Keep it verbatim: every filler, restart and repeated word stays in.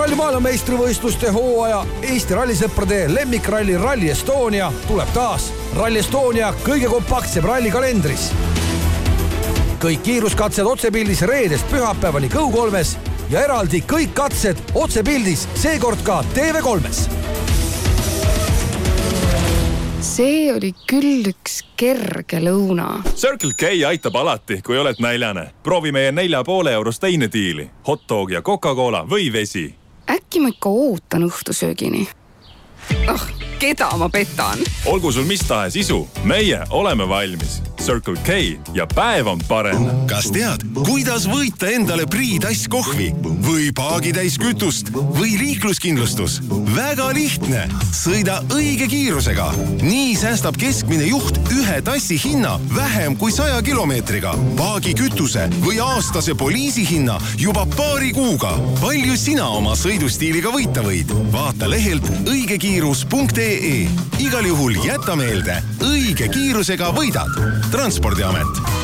ralli maailmameistrivõistluste hooaja Eesti rallisõprade lemmikralli Rally Estonia tuleb taas Rally Estonia kõige kompaktsem ralli kalendris. Kõik kiiruskatsed otsepildis reedest pühapäevani Go kolmes ja eraldi kõik katsed otsepildis seekord ka T V kolmes. See oli küll üks kerge lõuna. Circle K aitab alati, kui oled näljane. Proovi meie nelja poole eurost teine diili. Hotdog ja Coca-Cola või vesi. Äkki ma ikka ootan õhtusöögini. Oh, keda ma petan? Olgu sul mis tahes isu, meie oleme valmis. Circle K ja päev on parem. Kas tead, kuidas võita endale Priitäis kohvi või paagitäis kütust või liikluskindlustus? Väga lihtne. Sõida õige kiirusega. Nii säästab keskmine juht ühe tassi hinna vähem kui saja kilomeetriga. Paagi kütuse või aastase poliisi hinna juba paari kuuga. Palju sina oma sõidustiiliga võita võid? Vaata lehelt õigekiirus punkt ee. Igal juhul jäta meelde, õige kiirusega võidad. Transpordiamet.